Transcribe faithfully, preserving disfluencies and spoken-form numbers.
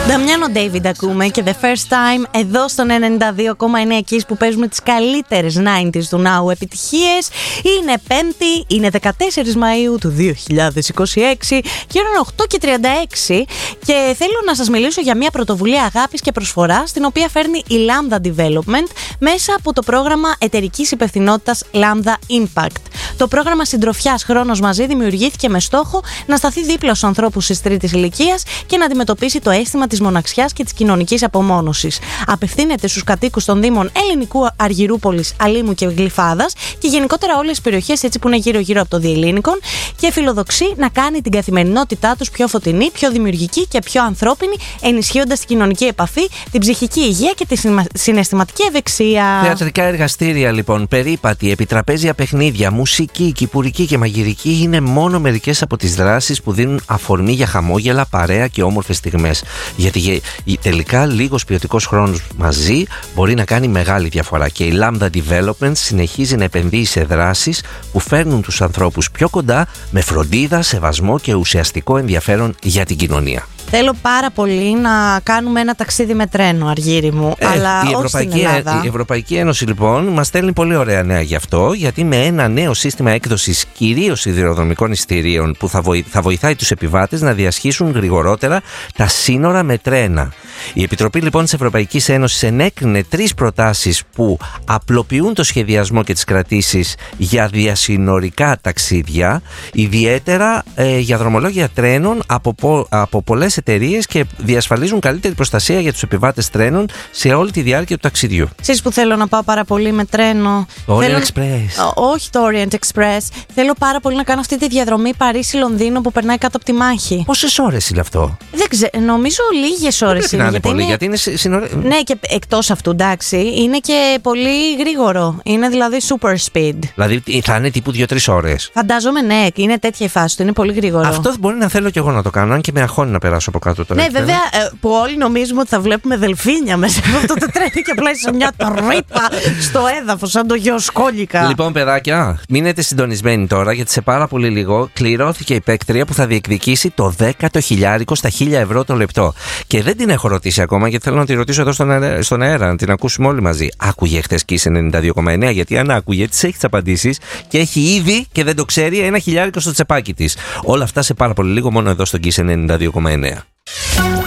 Νταμιάνο David ακούμε και The First Time εδώ στον ενενήντα δύο κόμμα εννέα Kiss που παίζουμε τις καλύτερες ενενήντα του Now επιτυχίες. Είναι Πέμπτη, είναι δεκατέσσερις Μαΐου του δύο χιλιάδες είκοσι έξι και είναι οκτώ και τριάντα έξι και θέλω να σας μιλήσω για μια πρωτοβουλία αγάπης και προσφοράς την οποία φέρνει η Lambda Development μέσα από το πρόγραμμα εταιρικής υπευθυνότητας Lambda Impact. Το πρόγραμμα συντροφιάς Χρόνος Μαζί δημιουργήθηκε με στόχο να σταθεί δίπλα στους ανθρώπους της τρίτης ηλικίας και να αντιμετωπίσει το αίσθημα της μοναξιάς και της κοινωνικής απομόνωσης. Απευθύνεται στους κατοίκους των Δήμων Ελληνικού, Αργυρούπολης, Αλήμου και Γλυφάδας και γενικότερα όλες τις περιοχές έτσι που είναι γύρω-γύρω από το Διελλήνικον και φιλοδοξεί να κάνει την καθημερινότητά τους πιο φωτεινή, πιο δημιουργική και πιο ανθρώπινη, ενισχύοντας την κοινωνική επαφή, την ψυχική υγεία και τη συναισθηματική ευεξία. Θεατρικά εργαστήρια λοιπόν, περίπατοι, επιτραπέζια παιχνίδια, μουσική, κυπουρική και μαγειρική είναι μόνο μερικές από τις δράσεις που δίνουν αφορμή για χαμόγελα, παρέα και όμορφες στιγμές. Γιατί τελικά λίγος ποιοτικός χρόνος μαζί μπορεί να κάνει μεγάλη διαφορά και η Lambda Development συνεχίζει να επενδύει σε δράσεις που φέρνουν τους ανθρώπους πιο κοντά με φροντίδα, σεβασμό και ουσιαστικό ενδιαφέρον για την κοινωνία. Θέλω πάρα πολύ να κάνουμε ένα ταξίδι με τρένο, Αργύρι μου, ε, αλλά η όχι Ευρωπαϊκή, στην Ελλάδα. Η Ευρωπαϊκή Ένωση λοιπόν μας στέλνει πολύ ωραία νέα γι' αυτό, γιατί με ένα νέο σύστημα έκδοσης κυρίως σιδηροδρομικών εισιτηρίων που θα, βοη, θα βοηθάει τους επιβάτες να διασχίσουν γρηγορότερα τα σύνορα με τρένα. Η Επιτροπή λοιπόν της Ευρωπαϊκής Ένωσης ενέκρινε τρεις προτάσεις που απλοποιούν το σχεδιασμό και τις κρατήσεις για διασυνορικά ταξίδια, ιδιαίτερα ε, για δρομολόγια τρένων από, πο, από πολλές εταιρείες και διασφαλίζουν καλύτερη προστασία για τους επιβάτες τρένων σε όλη τη διάρκεια του ταξιδιού. Ξέρεις που θέλω να πάω πάρα πολύ με τρένο? Το Orient θέλω... Express. Ό, όχι το Orient Express. Θέλω πάρα πολύ να κάνω αυτή τη διαδρομή Παρίσι-Λονδίνο που περνάει κάτω από τη μάχη. Πόσες ώρες είναι αυτό? Δεν ξέρω, νομίζω λίγες ώρες είναι. Δεν είναι πολύ, είναι... γιατί είναι συνορε... Ναι, και εκτός αυτού, εντάξει, είναι και πολύ γρήγορο. Είναι δηλαδή super speed. Δηλαδή θα είναι τύπου δύο τρεις ώρες. Φαντάζομαι, ναι, είναι τέτοια η φάση του, είναι πολύ γρήγορο. Αυτό μπορεί να θέλω κι εγώ να το κάνω, αν και με αγχώνει να περάσω από κάτω το ναι, τρένο. βέβαια, ε, που όλοι νομίζουμε ότι θα βλέπουμε δελφίνια μέσα από αυτό το τρένο και απλά σε μια τρύπα στο έδαφος, σαν το γεωσκόλικα. Λοιπόν, παιδάκια, μείνετε συντονισμένοι τώρα, γιατί σε πάρα πολύ λίγο κληρώθηκε η παίκτρια που θα διεκδικήσει το δέκατο χιλιάρικο στα χίλια ευρώ το λεπτό. Και δεν την έχω ρωτήσει ακόμα, γιατί θέλω να τη ρωτήσω εδώ στον αέρα, στον αέρα να την ακούσουμε όλοι μαζί. Άκουγε χθες Kiss ενενήντα δύο κόμμα εννέα, γιατί αν άκουγε, της έχει τις απαντήσεις και έχει ήδη και δεν το ξέρει ένα χιλιάρικο στο τσεπάκι της. Όλα αυτά σε πάρα πολύ λίγο μόνο εδώ στον Kiss ενενήντα δύο κόμμα εννέα.